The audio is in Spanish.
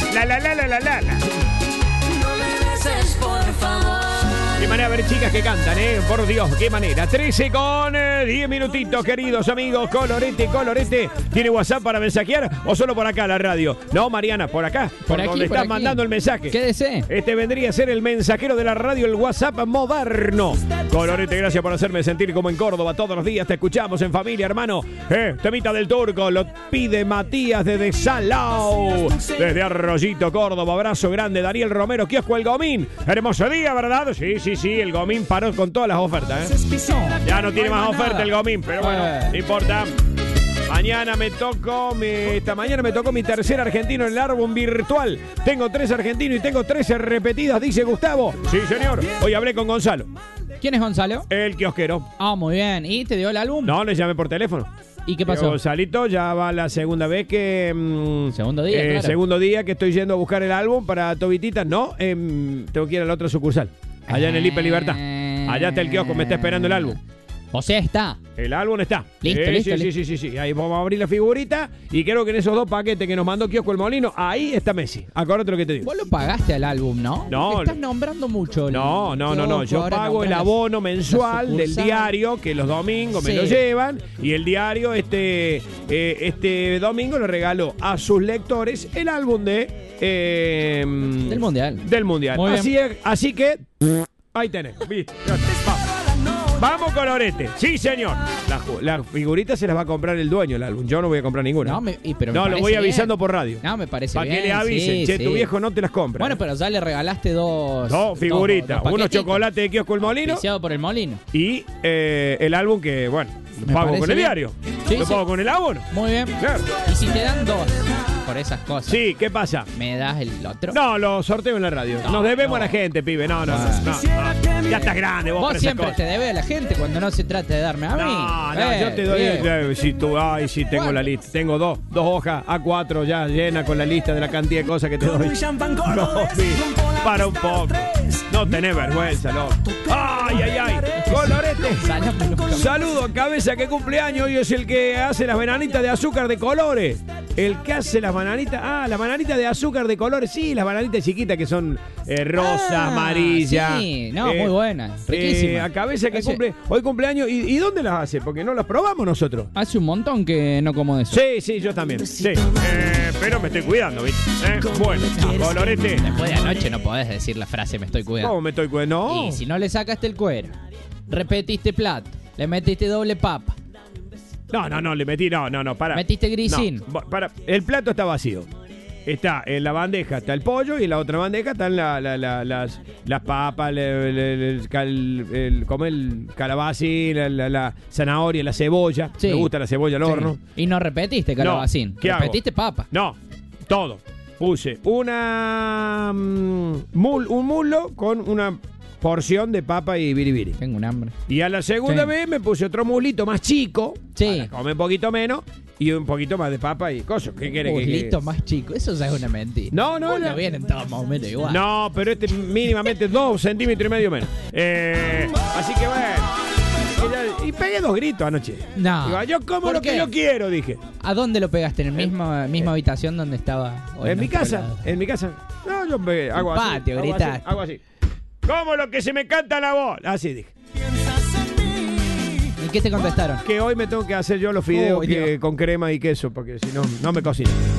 La. Qué manera de ver chicas que cantan, por Dios, qué manera. 13 con 10 minutitos, queridos amigos. Colorete. ¿Tiene WhatsApp para mensajear o solo por acá la radio? No, Mariana, por acá, por donde estás mandando el mensaje. Quédese. Este vendría a ser el mensajero de la radio, el WhatsApp moderno. Colorete, gracias por hacerme sentir como en Córdoba. Todos los días te escuchamos en familia, hermano. Temita del Turco, lo pide Matías desde Salao. Desde Arroyito, Córdoba. Abrazo grande, Daniel Romero, kiosco El Gomín. Hermoso día, ¿verdad? Sí, el Gomín paró con todas las ofertas, Ya no tiene más oferta el Gomín, pero bueno, no importa. Esta mañana me tocó mi tercer argentino en el álbum virtual. Tengo 3 argentinos y tengo 13 repetidas, dice Gustavo. Sí, señor. Hoy hablé con Gonzalo. ¿Quién es Gonzalo? El kiosquero. Muy bien. ¿Y te dio el álbum? No, le llamé por teléfono. ¿Y qué pasó? Gonzalito, ya va la segunda vez que... segundo día, claro. Segundo día que estoy yendo a buscar el álbum para Tobitita. No, tengo que ir a la otra sucursal. Allá en el Hiper Libertad. Allá está el kiosco, me está esperando el álbum. O sea, está. El álbum está. Listo. Sí. Ahí vamos a abrir la figurita y creo que en esos 2 paquetes que nos mandó Kiosco El Molino, ahí está Messi. Acordate lo que te digo. Vos lo pagaste al álbum, ¿no? No. Porque estás nombrando mucho. No. Yo pago el abono mensual del diario, que los domingos me lo llevan, y el diario este domingo le regaló a sus lectores el álbum del Mundial. Del Mundial. Así que ahí tenés. ¿Viste? Vamos, Colorete. Sí, señor. La figurita se las va a comprar el dueño del álbum. Yo no voy a comprar ninguna. No, lo voy avisando por radio. No, me parece bien. Para que le avisen. Tu viejo no te las compra. Bueno, pero ya le regalaste 2 figuritas. Unos chocolates de Kiosco El Molino. Viciado por el Molino. Y el álbum que, bueno, lo pago con el diario. Lo pago con el abono. Muy bien. Claro. Y si te dan 2 por esas cosas. Sí, ¿qué pasa? ¿Me das el otro? No, lo sorteo en la radio. Nos debemos a la gente, pibe. No. Ya estás grande vos. Vos siempre te debes a la gente cuando no se trata de darme a mí. No, yo te doy. Si tengo la lista. Tengo 2 hojas A4 ya llena con la lista de la cantidad de cosas que te doy. No, para un poco. No tenés vergüenza, loco. Ay. Colorete. Saludo a Cabeza que cumpleaños. Hoy es el que hace las bananitas de azúcar de colores. El que hace las bananitas. Las bananitas de azúcar de colores. Sí, las bananitas chiquitas que son rosas, amarillas. Sí, muy buenas. Riquísimas. A Cabeza que cumple. Hoy cumpleaños. ¿Y dónde las hace? Porque no las probamos nosotros. Hace un montón que no como de eso. Sí, yo también. Sí. Pero me estoy cuidando, ¿viste? Bueno, Colorete. Después de anoche no podés decir la frase me estoy cuidando. ¿Cómo me estoy cuidando? No. Y si no le sacaste el cuero, repetiste plato, le metiste doble papa. No, le metí, para. Metiste grisín. No, para, el plato está vacío. Está en la bandeja, está el pollo, y en la otra bandeja están las papas, el calabacín, la zanahoria, la cebolla. Sí. Me gusta la cebolla al horno. Y no repetiste calabacín. ¿Qué repetiste papa. No, todo. Puse un mulo con una porción de papa y biribiri. Tengo un hambre. Y a la segunda vez me puse otro mulito más chico. Sí. Para comer un poquito menos. Y un poquito más de papa y cosas. ¿Qué querés que mulito más chico? Eso ya es una mentira. No. Vienen todos más o menos igual. No, pero mínimamente 2 centímetros y medio menos. Así que bueno. Y pegué 2 gritos anoche. No. Digo, yo como lo que yo quiero, dije. ¿A dónde lo pegaste? ¿En la misma habitación donde estaba? En mi casa. No, yo hago así. Patio, gritaste. Hago así. Como lo que se me canta la voz. Así dije. ¿Y qué te contestaron? Que hoy me tengo que hacer yo los fideos con crema y queso, porque si no, no me cocino.